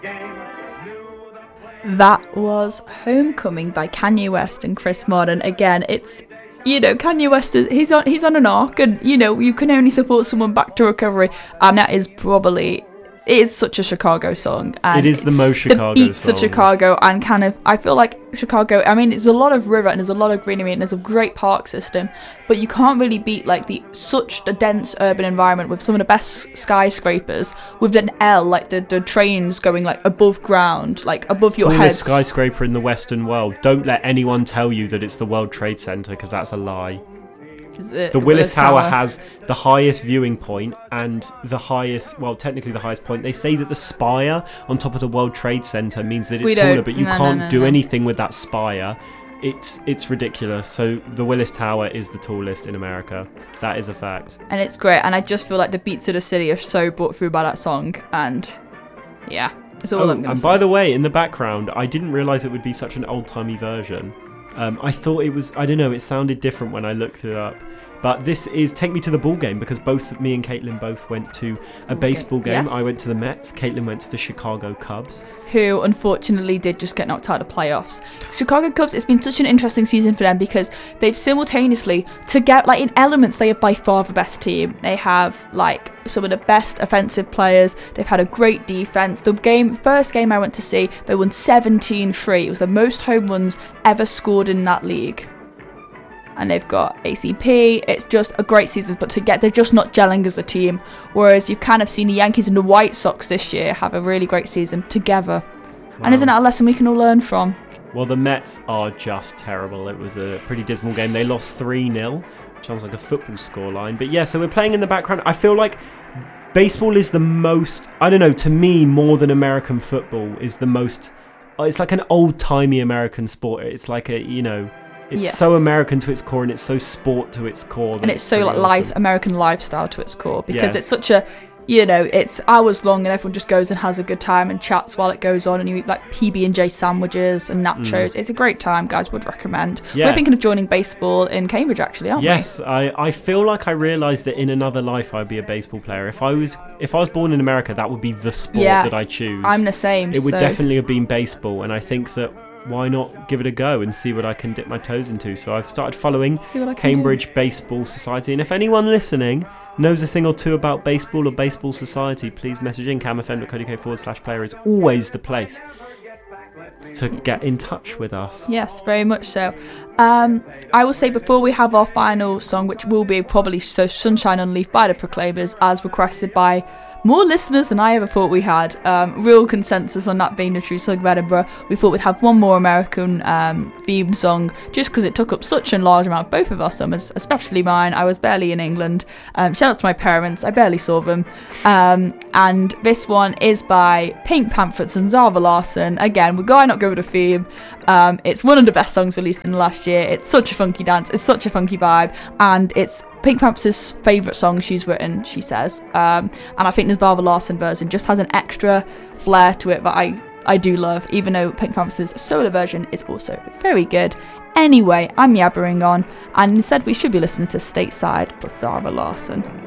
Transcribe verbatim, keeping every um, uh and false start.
That was Homecoming by Kanye West and Chris Martin. Again, it's, you know, Kanye West, is, he's on he's on an arc, and, you know, you can only support someone back to recovery, and that is probably, it is such a Chicago song. And it is the most Chicago the beats song. of Chicago, and kind of, I feel like Chicago, I mean, there's a lot of river and there's a lot of greenery and there's a great park system, but you can't really beat like the such a dense urban environment with some of the best skyscrapers with an L, like the, the trains going like above ground, like above your head. Tallest skyscraper in the Western world. Don't let anyone tell you that it's the World Trade Center, because that's a lie. The Willis, Willis Tower, Tower has the highest viewing point and the highest, well, technically the highest point. They say that the spire on top of the World Trade Center means that it's we taller, don't. but you no, can't no, no, do no. anything with that spire. It's it's ridiculous. So the Willis Tower is the tallest in America. That is a fact. And it's great. And I just feel like the beats of the city are so brought through by that song. And yeah, it's all oh, I'm going to and say. by the way, in the background, I didn't realise it would be such an old-timey version. Um, I thought it was, I don't know, it sounded different when I looked it up. But this is Take Me to the Ball Game, because both me and Caitlin both went to a baseball game. Yes. I went to the Mets. Caitlin went to the Chicago Cubs. Who unfortunately did just get knocked out of the playoffs. Chicago Cubs, it's been such an interesting season for them because they've simultaneously, to get like in elements, they have by far the best team. They have like some of the best offensive players. They've had a great defense. The game, first game I went to see, they won seventeen three. It was the most home runs ever scored in that league. And they've got A C P. It's just a great season, but to get, they're just not gelling as a team. Whereas you've kind of seen the Yankees and the White Sox this year have a really great season together. Wow. And isn't that a lesson we can all learn from? Well, the Mets are just terrible. It was a pretty dismal game. They lost three nil, which sounds like a football scoreline. But yeah, so we're playing in the background. I feel like baseball is the most, I don't know, to me, more than American football, is the most, it's like an old-timey American sport. It's like a, you know, it's yes. so American to its core, and it's so sport to its core. And it's so like awesome. life, American lifestyle to its core, because yeah. it's such a, you know, it's hours long and everyone just goes and has a good time and chats while it goes on, and you eat like P B and J sandwiches and nachos. Mm. It's a great time, guys, would recommend. Yeah. We're thinking of joining baseball in Cambridge, actually, aren't yes, we? Yes, I, I feel like I realised that in another life I'd be a baseball player. If I was if I was born in America, that would be the sport yeah, that I choose. I'm the same. It would so. definitely have been baseball, and I think that why not give it a go and see what I can dip my toes into? So I've started following Cambridge do. Baseball Society, and if anyone listening knows a thing or two about baseball or Baseball Society, please message in camfm.co.uk forward slash player is always the place to get in touch with us. Yes, very much so. Um, I will say before we have our final song, which will be probably so Sunshine on Leaf by the Proclaimers, as requested by more listeners than I ever thought we had. Um, real consensus on that being the true song of Edinburgh. We thought we'd have one more American um, themed song, just because it took up such a large amount of both of our summers, especially mine. I was barely in England. Um, shout out to my parents. I barely saw them. Um, and this one is by Pink Panthers and Zara Larsson. Again, we're going not go with a theme. Um, it's one of the best songs released in the last year. It's such a funky dance. It's such a funky vibe. And it's Pink Panthers' favourite song she's written, she says. Um, and I think the Zara Larsson version just has an extra flair to it that I, I do love, even though Pink Panthers' solo version is also very good. Anyway, I'm yabbering on, and instead we should be listening to Stateside by Zara Larsson.